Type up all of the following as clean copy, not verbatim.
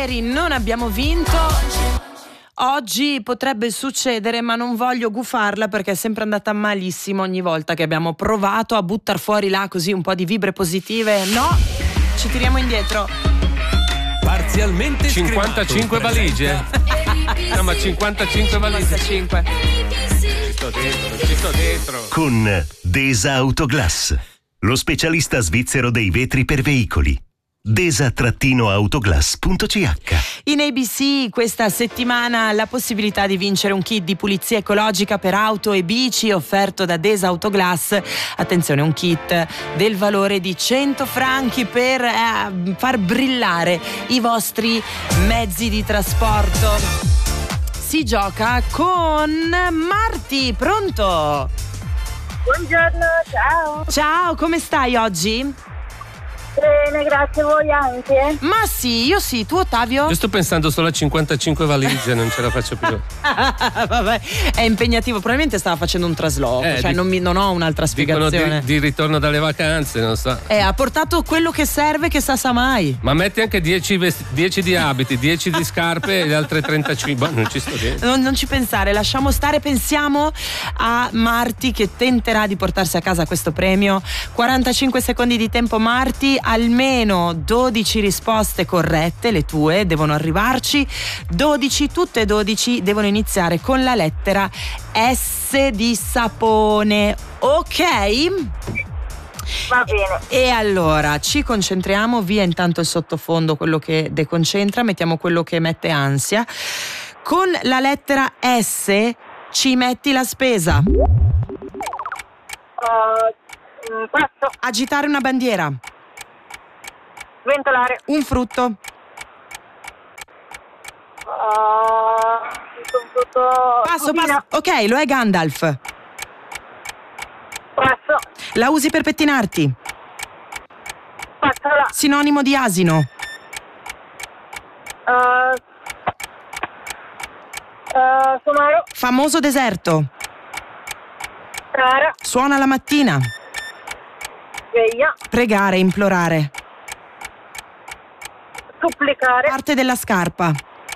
ieri non abbiamo vinto. Oggi potrebbe succedere, ma non voglio gufarla perché è sempre andata malissimo ogni volta che abbiamo provato a buttar fuori là così un po' di vibre positive. No, ci tiriamo indietro. Parzialmente 55 valigie? No, ma 55 valigie. 55. Ci sto dentro. Con Desa Autoglass, lo specialista svizzero dei vetri per veicoli. Desa-autoglass.ch. In ABC questa settimana la possibilità di vincere un kit di pulizia ecologica per auto e bici offerto da Desa Autoglass. Attenzione, un kit del valore di 100 franchi per far brillare i vostri mezzi di trasporto. Si gioca con Marti, pronto? Buongiorno, ciao. Ciao, come stai oggi? Bene, grazie, voi anche? Ma sì, io sì, tu Ottavio? Io sto pensando solo a 55 valigie, non ce la faccio più. Vabbè, è impegnativo, probabilmente stava facendo un trasloco, cioè non ho un'altra spiegazione. Dicono di ritorno dalle vacanze, non so. Ha portato quello che serve, che sa mai. Ma metti anche 10 di abiti, 10 di scarpe e le altre 35. Non ci sto dentro. Non ci pensare, lasciamo stare, pensiamo a Marti che tenterà di portarsi a casa questo premio. 45 secondi di tempo, Marti, almeno 12 risposte corrette, le tue devono arrivarci, 12, tutte e 12 devono iniziare con la lettera S di sapone, ok? Va bene. E allora ci concentriamo, via intanto il sottofondo, quello che deconcentra, mettiamo quello che mette ansia. Con la lettera S ci metti la spesa. Passo. Agitare una bandiera. Sventolare. Un frutto. Un frutto. Passo. Cusina. Ok, lo è Gandalf. Passo. La usi per pettinarti. Passola. Sinonimo di asino. Somaro. Famoso deserto. Rara. Suona la mattina. Sveglia. Pregare, implorare. Supplicare. Parte della scarpa.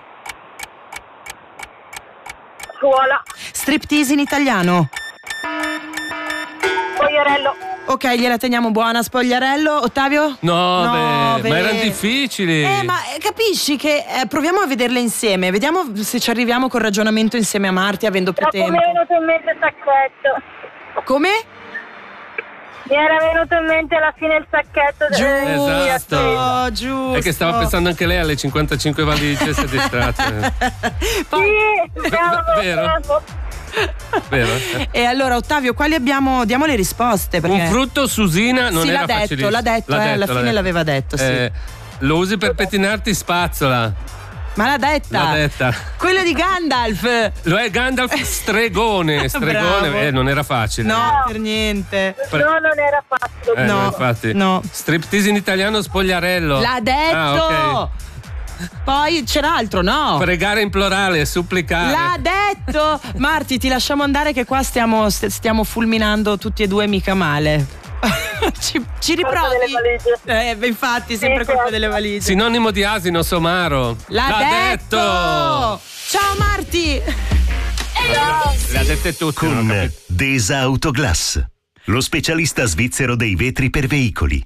Suola. Striptease in italiano. Spogliarello. Ok, gliela teniamo buona. Spogliarello. Ottavio? No, beh. ma erano difficili. Ma capisci che proviamo a vederle insieme. Vediamo se ci arriviamo col ragionamento insieme a Marti, avendo più Dopo tempo. mi è venuto in mente il sacchetto. Come? Mi era venuto in mente alla fine il sacchetto. Esatto. Giusto. È che stava pensando anche lei alle 55 valigie, si è distratta. Poi, Sì, bravo, Vero? bravo. Vero? e allora Ottavio, quali abbiamo? Diamo le risposte perché... Un frutto, Susina, non sì, era l'ha facilissimo. detto, alla fine l'aveva detto, sì. Lo usi per pettinarti, spazzola. Ma l'ha detta. Quello di Gandalf. Lo è Gandalf stregone. Bravo. Non era facile. No, per niente. No, non era facile. No, infatti. no. Striptease in italiano, spogliarello. L'ha detto. Ok. Poi c'era altro, no? Pregare, implorare, supplicare. L'ha detto. Marti, ti lasciamo andare che qua stiamo fulminando tutti e due mica male. ci riprovi? Infatti, sempre colpa delle valigie. Sinonimo di asino, somaro. L'ha detto. Ciao Marti. Le ha dette tutte. Con Desa Autoglass, lo specialista svizzero dei vetri per veicoli.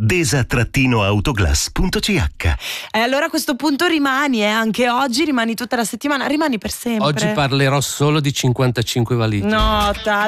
Desa-autoglass.ch. E allora a questo punto rimani, anche oggi rimani tutta la settimana, rimani per sempre. Oggi parlerò solo di 55 valigie. No,